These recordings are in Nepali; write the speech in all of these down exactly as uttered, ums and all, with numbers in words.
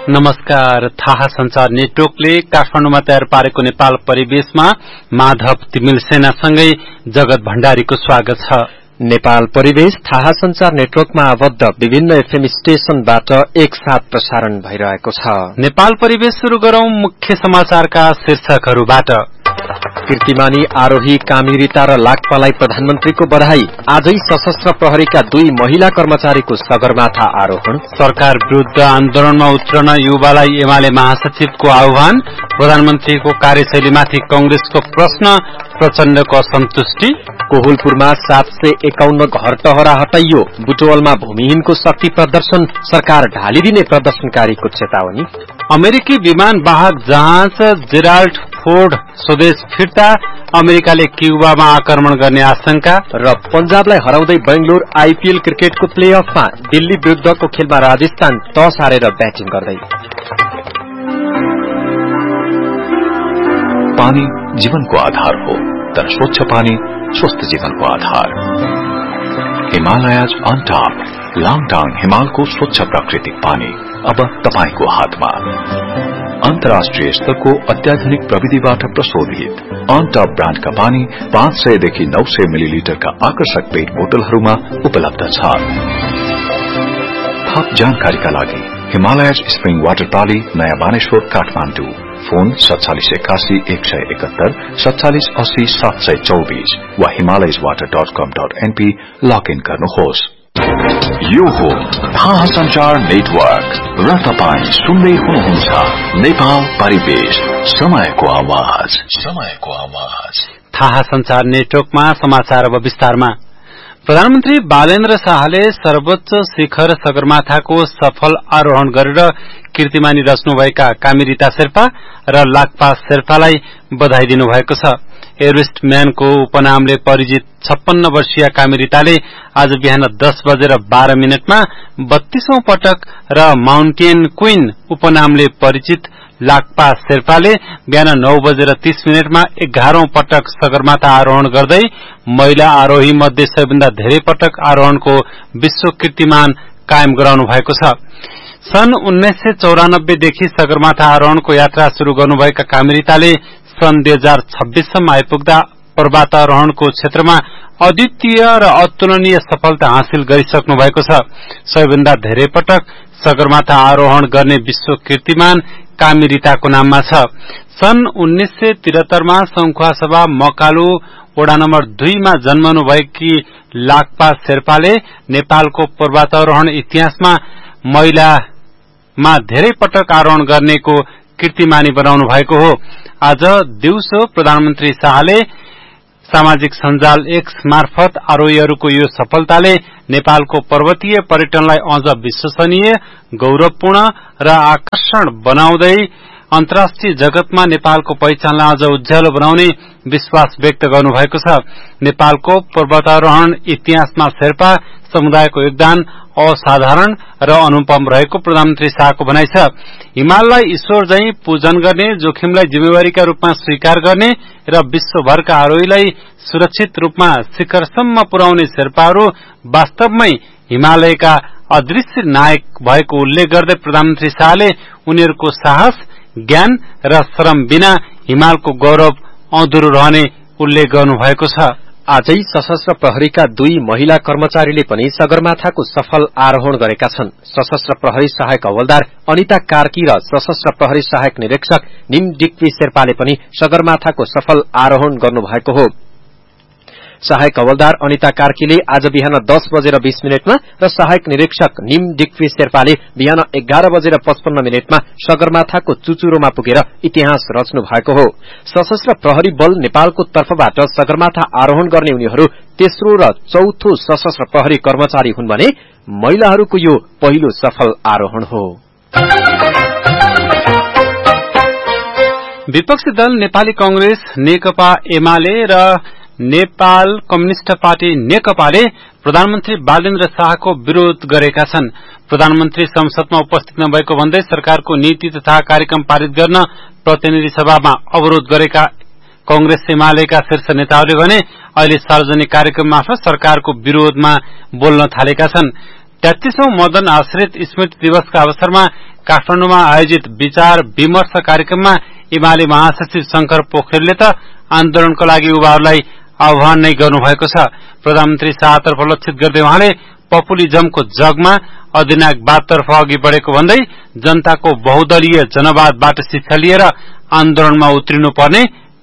नमस्कार। थाहा संचार नेटवर्कले काठमाडौँमा तयार पारेको नेपाल परिवेशमा माधव तिमिल सेनासँगै जगत भण्डारीको स्वागत छ। नेपाल परिवेश थाहा संचार नेटवर्कमा आबद्ध विभिन्न एफएम स्टेशनबाट एकसाथ प्रसारण भइरहेको छ। नेपाल परिवेश शुरू गरौं मुख्य समाचारका शीर्षकहरूबाट। कीर्तिमानी आरोही कामिरिता र लाक्पालाई प्रधानमन्त्रीको बधाई। आजै सशस्त्र प्रहरीका दुई महिला कर्मचारीको सगरमाथा आरोहण। सरकार विरूद्ध आन्दोलनमा उत्रन युवालाई एमाले महासचिवको आह्वान। प्रधानमन्त्रीको कार्यशैलीमाथि कांग्रेसको प्रश्न, प्रचण्डको असन्तुष्टि। कोहुलपुरमा सात सय एकाउन्न घर टहरा हटाइयो। बुटवलमा भूमिहीनको शक्ति प्रदर्शन, सरकार ढालिदिने प्रदर्शनकारीको चेतावनी। अमेरिकी विमान वाहक जहाज जेराल्ड फोर्ड स्वदेश फिर्ता, अमेरिकाले क्युबामा आक्रमण गर्ने आशंका। र पंजाबलाई हराउँदै बेंगलोर आईपीएल क्रिकेटको प्ले अफमा दिल्ली विरूद्धको खेलमा राजस्थान टस हारेर ब्याटिङ गर्दै। पानी जीवनको आधार हो, तर स्वच्छ पानी स्वस्थ जीवनको आधार। हिमालयज अन टॉप लाङटाङ हिमालको स्वच्छ प्राकृतिक पानी अब तपाईको हातमा। अन्तर्राष्ट्रिय स्तरको अत्याधुनिक प्रविधिबाट प्रशोधित अन टॉप ब्रान्डका पानी पाँच सय देखि नौ सय मिलिलिटरका आकर्षक पेट बोतलहरूमा उपलब्ध छ। थप जानकारीका लागि हिमालयज स्प्रिङ वाटर प्राली, नयाँ बानेश्वर, काठमाडौँ। फोन सत्तालिस एकासी एक सय एकहत्तर सत्तालिस अस्सी सात सय चौबीस वा हिमालयज वाटर डट कम डट एनपी लगइन गर्नुहोस्। यो हो थाहा संचार नेटवर्क र तपाईं सुन्दै हुनुहुन्छ नेपाल परिवेश, समयको आवाज, समयको आवाज। थाहा संचार नेटवर्कमा समाचार अब विस्तारमा। प्रधानमन्त्री बालेन्द्र शाहले सर्वोच्च शिखर सगरमाथाको सफल आरोहण गरेर कीर्तिमानी रच्नुभएका कामिरिता शेर्पा र लाक्पा शेर्पालाई बधाई दिनुभएको छ। एभरेस्ट म्यानको उपनामले परिचित छप्पन्न वर्षीय कामिरिताले आज बिहान दस बजेर बाह्र मिनटमा बत्तीसौं पटक र माउन्टेन क्वीन उपनामले परिचित लाक्पा शेर्पाले बिहान नौ बजेर तीस मिनटमा एघारौं पटक सगरमाथा आरोहण गर्दै महिला आरोही मध्ये सबैभन्दा धेरै पटक आरोहणको विश्व कीर्तिमान कायम गराउनु भएको छ। सन् उन्नाइस सय चौरानब्बेदेखि सगरमाथा आरोहणको यात्रा शुरू गर्नुभएका कामिरिताले सन् दुई हजार छब्बीससम्म आइपुग्दा पर्वतारोहणको क्षेत्रमा अद्वितीय र अतुलनीय सफलता हासिल गरिसक्नु भएको छ। सबैभन्दा धेरै पटक सगरमाथा आरोहण गर्ने विश्व कीर्तिमान कामिरिताको नाममा छ। सन् उन्नाइस सय त्रिहत्तरमा संखुवासभा मकालु वडा नम्बर दुईमा जन्मनुभएकी लाक्पा शेर्पाले नेपालको पर्वतारोहण इतिहासमा महिलामा धेरै पटक आरोहण गर्नेको कीर्तिमानी बनाउनु भएको हो। आज दिउँसो प्रधानमन्त्री शाहले सामाजिक सञ्जाल एक्स मार्फत आरोहीहरूको यो सफलताले नेपालको पर्वतीय पर्यटनलाई अझ विश्वसनीय, गौरवपूर्ण र आकर्षण बनाउँदै अन्तर्राष्ट्रिय जगतमा नेपालको पहिचानलाई अझ उज्यालो बनाउने विश्वास व्यक्त गर्नुभएको छ। नेपालको पर्वतारोहण इतिहासमा शेर्पा समुदायको योगदान असाधारण र अनुपम रहेको प्रधानमन्त्री शाहको भनाइ छ। हिमाललाई ईश्वर झैं पूजन गर्ने, जोखिमलाई जिम्मेवारीका रूपमा स्वीकार गर्ने र विश्वभरका आरोहीलाई सुरक्षित रूपमा शिखरसम्म पुर्याउने शेर्पाहरू वास्तवमै हिमालयका अदृश्य नायक भएको उल्लेख गर्दै प्रधानमन्त्री शाहले उनीहरूको साहस, ज्ञान र श्रम बिना हिमालको गौरव अधुरो रहने उल्लेख गर्नुभएको छ। आजै सशस्त्र प्रहरीका दुई महिला कर्मचारीले पनि सगरमाथाको सफल आरोहण गरेका छन्। सशस्त्र प्रहरी सहायक हवलदार अनिता कार्की र सशस्त्र प्रहरी सहायक निरीक्षक निम डिक्वी शेर्पाले पनि सगरमाथाको सफल आरोहण गर्नुभएको हो। सहायक हवलदार अनिता कार्कीले आज बिहान दस बजेर बीस मिनटमा र सहायक निरीक्षक निम डिक्वी शेर्पाले बिहान एघार बजेर पचपन्न मिनटमा सगरमाथाको चुचुरोमा पुगेर इतिहास रच्नु भएको हो। सशस्त्र प्रहरी बल नेपालको तर्फबाट सगरमाथा आरोहण गर्ने उनीहरू तेस्रो र चौथो सशस्त्र प्रहरी कर्मचारी हुन् भने महिलाहरूको यो पहिलो सफल आरोहण हो। विपक्षी दल नेपाली कांग्रेस, नेकपा एमाले र नेपाल कम्युनिष्ट पार्टी नेकपाले प्रधानमन्त्री बालेन्द्र शाहको विरोध गरेका छन्। प्रधानमन्त्री संसदमा उपस्थित नभएको भन्दै सरकारको नीति तथा कार्यक्रम पारित गर्न प्रतिनिधि सभामा अवरोध गरेका कांग्रेस एमालेका शीर्ष नेताहरूले भने अहिले सार्वजनिक कार्यक्रम मार्फत सरकारको विरोधमा बोल्न थालेका छन्। तेत्तीसौं मदन आश्रित स्मृति दिवसका अवसरमा काठमाडौँमा आयोजित विचार विमर्श कार्यक्रममा एमाले महासचिव शंकर पोखरेलले त आन्दोलनको लागि युवाहरूलाई आह्वान नै गर्नुभएको छ। प्रधानमन्त्री शाहतर्फ लक्षित गर्दै उहाँले पपुलिजमको जगमा अधिनायकवादतर्फ अघि बढ़ेको भन्दै जनताको बहुदलीय जनवादबाट शिक्षा लिएर आन्दोलनमा उत्रिनुपर्ने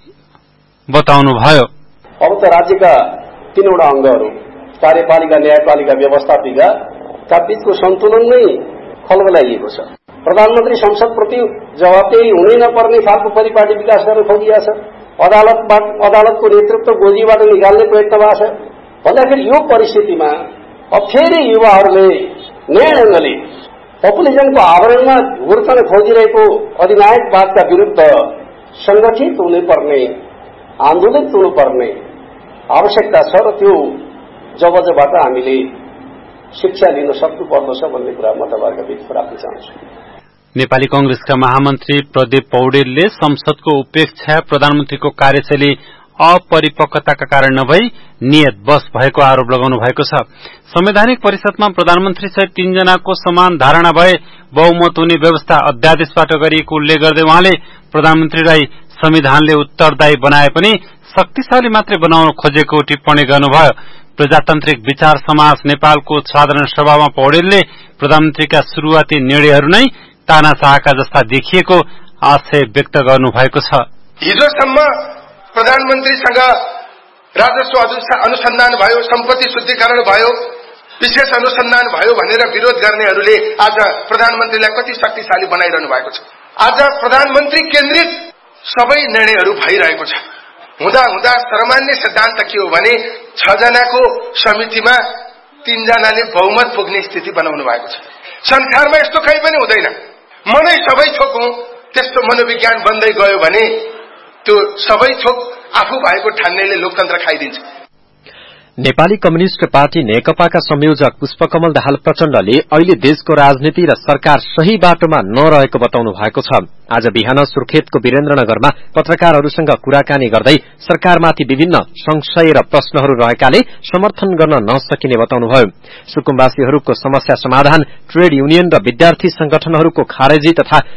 बताउनुभयो। अब त राज्यका तीनवटा अंगहरू कार्यपालिका, न्यायपालिका, व्यवस्थापिका का बीचको सन्तुलन नै खलबलाइएको छ। प्रधानमन्त्री संसदप्रति जवाबदेही हुनै नपर्ने खालको परिपाटी विकास गर्न खोजिएको छ। अदालतबाट अदालतको नेतृत्व गोजीबाट निकाल्ने प्रयत्न भएको छ। भन्दाखेरि यो परिस्थितिमा अब फेरि युवाहरूले नयाँ ढंगले पपुलिजमको आवरणमा हुर्कन खोजिरहेको अधिनायकवादका विरुद्ध संगठित हुनुपर्ने, आन्दोलित हुनुपर्ने आवश्यकता छ र त्यो जबजबाट हामीले शिक्षा लिन सक्नुपर्दछ भन्ने कुरा म तपाईहरुका बीच राख्न चाहन्छु। नेपाली कांग्रेसका महामन्त्री प्रदीप पौडेलले संसदको उपेक्षा प्रधानमन्त्रीको कार्यशैली अपरिपक्वताका कारण नभई नियत बस भएको आरोप लगाउनु भएको छ। संवैधानिक परिषदमा प्रधानमन्त्री सहित तीनजनाको समान धारणा भए बहुमत हुने व्यवस्था अध्यादेशबाट गरिएको उल्लेख गर्दै उहाँले प्रधानमन्त्रीलाई संविधानले उत्तरदायी बनाए पनि शक्तिशाली मात्रै बनाउन खोजेको टिप्पणी गर्नुभयो। प्रजातान्त्रिक विचार समाज नेपालको साधारण सभामा पौडेलले प्रधानमन्त्रीका शुरूआती निर्णयहरू नै तानाशाहका जस्ता देखिएको आशय व्यक्त गर्नुभएको छ। हिजोसम्म प्रधानमन्त्रीसँग राजस्व अनुसन्धान भयो, सम्पत्ति शुद्धिकरण भयो, विशेष अनुसन्धान भयो भनेर विरोध गर्नेहरूले आज प्रधानमन्त्रीलाई कति शक्तिशाली बनाइरहनु भएको छ। आज प्रधानमन्त्री केन्द्रित सबै निर्णयहरू भइरहेको छ। हुँदा हुँदा सर्वमान्य सिद्धान्त के हो भने छ जनाको समितिमा तीन जनाले बहुमत पुग्ने स्थिति बनाउनु भएको छ। संसारमा यस्तो कहीँ पनि हुँदैन। म नै सबै थोक हुँ त्यस्तो मनोविज्ञान बन्दै गयो भने त्यो सबै थोक आफू भएको ठान्नेले लोकतन्त्र खाइदिन्छ। नेपाली कम्युनिष्ट पार्टी नेकपाका संयोजक पुष्पकमल दाहाल प्रचण्डले अहिले देशको राजनीति र सरकार सही बाटोमा नरहेको बताउनु भएको छ। आज बिहान सुर्खेतको वीरेन्द्रनगरमा पत्रकारहरूसँग कुराकानी गर्दै सरकारमाथि विभिन्न संशय र प्रश्नहरू रहेकाले समर्थन गर्न नसकिने बताउनुभयो। सुकुम्बासीहरूको समस्या समाधान, ट्रेड युनियन र विद्यार्थी संगठनहरूको खारेजी तथा